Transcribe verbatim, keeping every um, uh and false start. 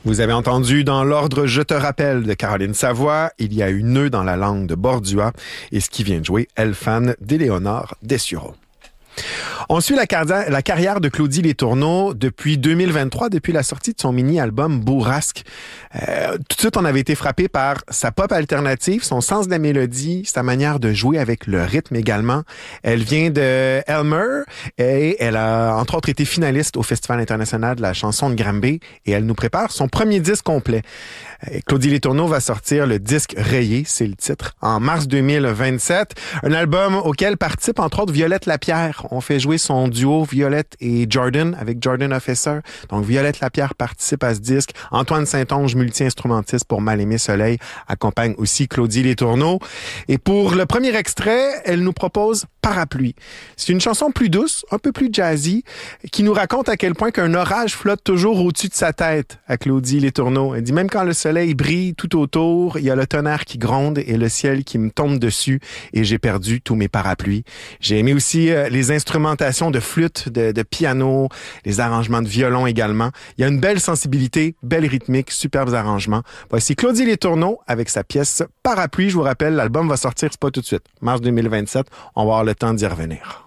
Vous avez entendu dans l'ordre Je te rappelle de Caroline Savoie, il y a eu nœud dans la langue de Bordua et ce qui vient de jouer Elfan d'Éléonore Dessureau. On suit la, car- la carrière de Claudie Letourneau depuis deux mille vingt-trois, depuis la sortie de son mini-album Bourrasque. Euh, tout de suite, on avait été frappé par sa pop alternative, son sens de la mélodie, sa manière de jouer avec le rythme également. Elle vient de Elmer et elle a entre autres été finaliste au Festival international de la chanson de Granby et elle nous prépare son premier disque complet. Euh, Claudie Letourneau va sortir le disque Rayé, c'est le titre, en mars deux mille vingt-sept. Un album auquel participe entre autres Violette Lapierre. On fait jouer son duo Violette et Jordan avec Jordan Officer. Donc Violette Lapierre participe à ce disque. Antoine Saint-Onge, multi-instrumentiste pour Mal-Aimé Soleil, accompagne aussi Claudie Letourneau. Et pour le premier extrait, elle nous propose Parapluie. C'est une chanson plus douce, un peu plus jazzy, qui nous raconte à quel point qu'un orage flotte toujours au-dessus de sa tête à Claudie Letourneau. Elle dit même quand le soleil brille tout autour, il y a le tonnerre qui gronde et le ciel qui me tombe dessus et j'ai perdu tous mes parapluies. J'ai aimé aussi euh, les instrumentations de flûte, de, de piano, les arrangements de violon également. Il y a une belle sensibilité, belle rythmique, superbes arrangements. Voici Claudie Letourneau avec sa pièce Parapluie. Je vous rappelle, l'album va sortir, c'est pas tout de suite, mars deux mille vingt-sept. On va avoir le temps d'y revenir.